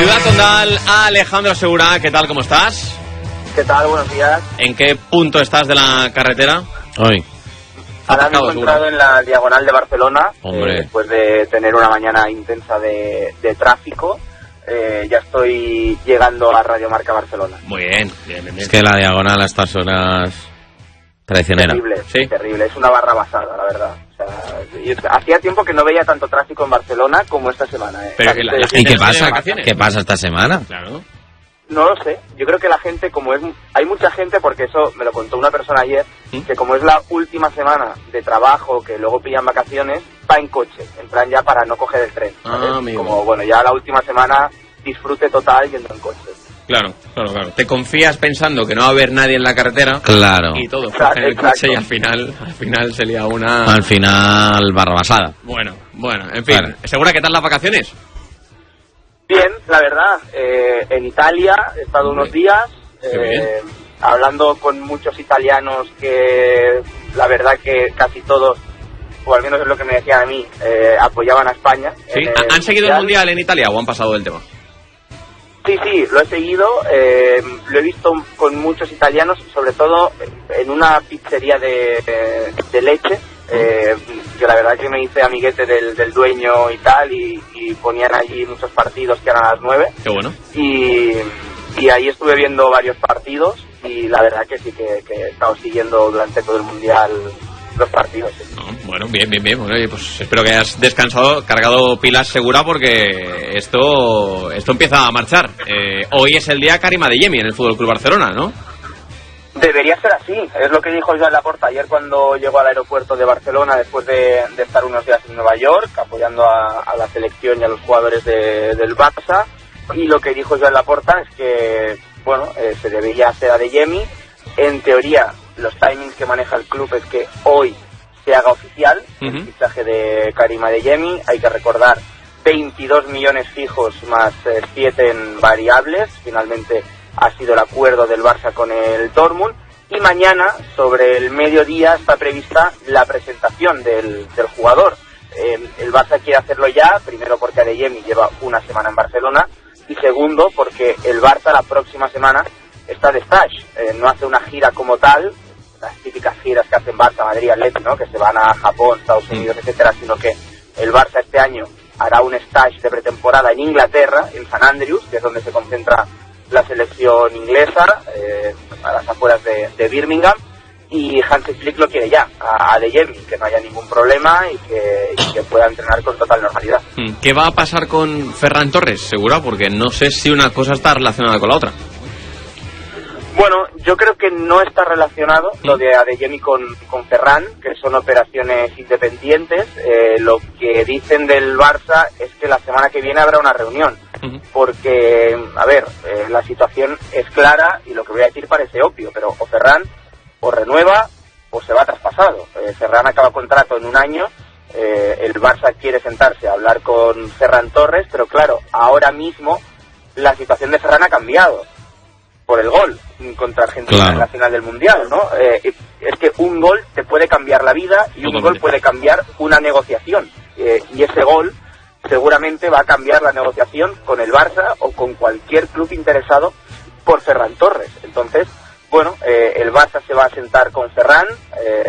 Ciudad Condal, Alejandro Segura, ¿qué tal? ¿Cómo estás? ¿Qué tal? Buenos días. ¿En qué punto estás de la carretera hoy? Ahora me he encontrado en la diagonal de Barcelona, después de tener una mañana intensa de tráfico. Ya estoy llegando a Radio Marca Barcelona. Muy bien, bien, bien. Es que la diagonal a estas horas traicionera. Terrible, ¿sí? Terrible. Es una barra basada, la verdad. O sea, hacía tiempo que no veía tanto tráfico en Barcelona como esta semana. Pero ¿Y qué pasa? ¿Qué pasa esta semana? Claro. No lo sé. Yo creo que la gente, hay mucha gente, porque eso me lo contó una persona ayer, que como es la última semana de trabajo, que luego pillan vacaciones, va en coche, en plan ya para no coger el tren. Como, bueno, ya la última semana disfrute total yendo en coche. Claro. Te confías pensando que no va a haber nadie en la carretera. Claro. Y todo cogen el coche y al final se lía una... Al final, barra basada. Bueno, en fin. Claro. ¿Segura qué tal las vacaciones? Bien, la verdad. En Italia he estado unos días hablando con muchos italianos que la verdad que casi todos, o al menos es lo que me decían a mí, apoyaban a España. ¿Sí? ¿Han seguido el Mundial en Italia o han pasado del tema? Sí, lo he seguido, lo he visto con muchos italianos, sobre todo en una pizzería de leche, que la verdad que me hice amiguete del dueño y tal, y ponían allí muchos partidos que eran a las 9. Qué bueno. Y ahí estuve viendo varios partidos, y la verdad que sí que he estado siguiendo durante todo el Mundial los partidos. Sí. Bueno, bien. Bueno, pues espero que hayas descansado, cargado pilas Segura, porque esto empieza a marchar. Hoy es el día Karim Adeyemi en el FC Barcelona, ¿no? Debería ser así, es lo que dijo Joan Laporta ayer cuando llegó al aeropuerto de Barcelona después de estar unos días en Nueva York, apoyando a la selección y a los jugadores del Barça. Y lo que dijo Joan Laporta es que, bueno, se debería hacer Adeyemi. En teoría, los timings que maneja el club es que hoy se haga oficial el fichaje de Karim Adeyemi. Hay que recordar 22 millones fijos más 7 en variables. Finalmente ha sido el acuerdo del Barça con el Dortmund. Y mañana, sobre el mediodía, está prevista la presentación del jugador. El Barça quiere hacerlo ya, primero porque Adeyemi lleva una semana en Barcelona, y segundo porque el Barça la próxima semana está de stage, no hace una gira como tal, las típicas giras que hacen Barça, Madrid, Atleti, ¿no? Que se van a Japón, Estados Unidos, etcétera, sino que el Barça este año hará un stage de pretemporada en Inglaterra, en St Andrews, que es donde se concentra la selección inglesa, a las afueras de Birmingham, y Hansi Flick lo quiere ya, a Adeyemi, que no haya ningún problema y que pueda entrenar con total normalidad. ¿Qué va a pasar con Ferran Torres, Segura? Porque no sé si una cosa está relacionada con la otra. Bueno, yo creo que no está relacionado lo de Adeyemi con Ferran, que son operaciones independientes. Lo que dicen del Barça es que la semana que viene habrá una reunión, porque, a ver, la situación es clara y lo que voy a decir parece obvio, pero o Ferran o renueva o se va traspasado. Ferran acaba contrato en un año, el Barça quiere sentarse a hablar con Ferran Torres, pero claro, ahora mismo la situación de Ferran ha cambiado por el gol contra Argentina en la final del Mundial, ¿no? Es que un gol te puede cambiar la vida y un gol puede cambiar una negociación, y ese gol seguramente va a cambiar la negociación con el Barça o con cualquier club interesado por Ferran Torres. Entonces, bueno, el Barça se va a sentar con Ferran,